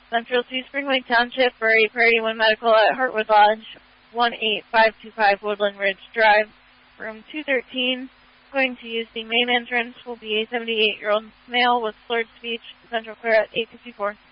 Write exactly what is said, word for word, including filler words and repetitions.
Central Sea Spring Lake Township for a Priority one medical at Heartwood Lodge, one eight five two five Woodland Ridge Drive, room two thirteen. Going to use the main entrance will be a seventy-eight-year-old male with slurred speech. Central clear at eight fifty-four.